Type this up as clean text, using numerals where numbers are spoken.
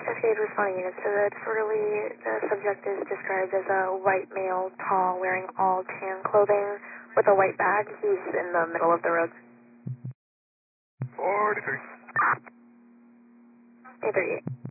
Cascade responding unit. So the disorderly, the subject is described as a white male, tall, wearing all tan clothing with a white bag. He's in the middle of the road. 43. 838.